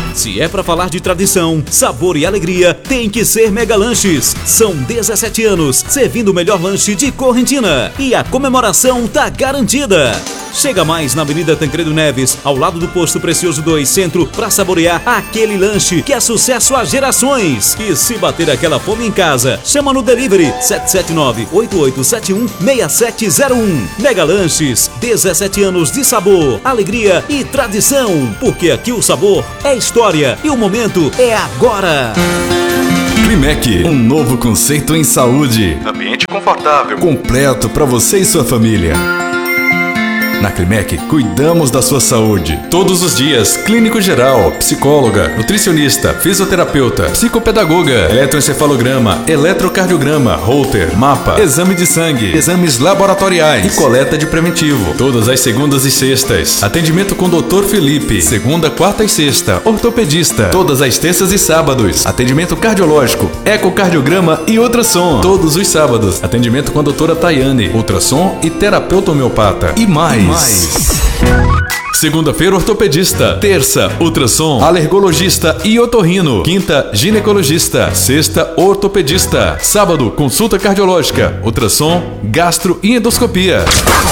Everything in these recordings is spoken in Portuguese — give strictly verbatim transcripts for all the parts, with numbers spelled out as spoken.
Se é pra falar de tradição, sabor e alegria, tem que ser Mega Lanches. São dezessete anos servindo o melhor lanche de Correntina e a comemoração tá garantida. Chega mais na Avenida Tancredo Neves, ao lado do Posto Precioso dois Centro, pra saborear aquele lanche que é sucesso há gerações. E se bater aquela fome em casa, chama no delivery sete sete nove, oito oito sete um, seis sete zero um. Mega Lanches, dezessete anos de sabor, alegria e tradição, porque aqui o sabor é história e o momento é agora. Climec, um novo conceito em saúde. Ambiente confortável, completo para você e sua família. Na Climec, cuidamos da sua saúde. Todos os dias, clínico geral, psicóloga, nutricionista, fisioterapeuta, psicopedagoga, eletroencefalograma, eletrocardiograma, holter, mapa, exame de sangue, exames laboratoriais e coleta de preventivo. Todas as segundas e sextas. Atendimento com doutor Felipe. Segunda, quarta e sexta. Ortopedista. Todas as terças e sábados. Atendimento cardiológico, ecocardiograma e ultrassom. Todos os sábados. Atendimento com a doutora Tayane. Ultrassom e terapeuta homeopata. E mais. Mais. Segunda-feira, ortopedista. Terça, ultrassom, alergologista e otorrino. Quinta, ginecologista. Sexta, ortopedista. Sábado, consulta cardiológica, ultrassom, gastro e endoscopia.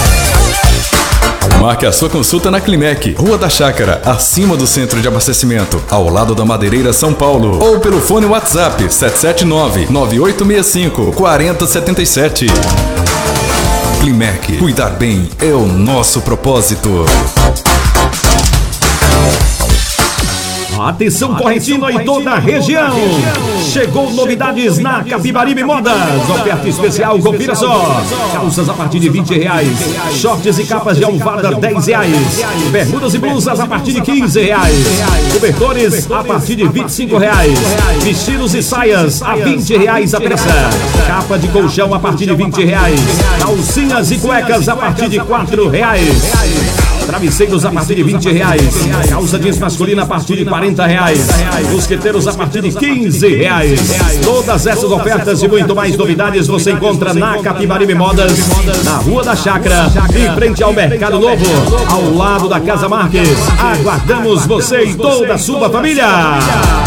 Marque a sua consulta na Climec, Rua da Chácara, acima do Centro de Abastecimento, ao lado da Madeireira, São Paulo. Ou pelo fone WhatsApp sete sete nove, nove oito seis cinco, quatro zero sete sete. Climec, cuidar bem é o nosso propósito. Atenção, Correntina e toda a região. Chegou novidades na Capibaribe Modas. Oferta especial, confira só. Calças a partir de vinte reais. Shorts e capas de almofada dez reais. Bermudas e blusas a partir de quinze reais. Cobertores a partir de vinte e cinco reais. Vestidos e saias a vinte reais a peça. Capa de colchão a partir de vinte reais. Calcinhas e cuecas a partir de quatro reais. Travesseiros a partir de vinte reais. Calça jeans masculina a partir de quarenta reais. Mosqueteiros a partir de quinze reais. Todas essas ofertas e muito mais novidades você encontra na Capibaribe Modas, na Rua da Chácara, em frente ao Mercado Novo, ao lado da Casa Marques. Aguardamos você e toda a sua família.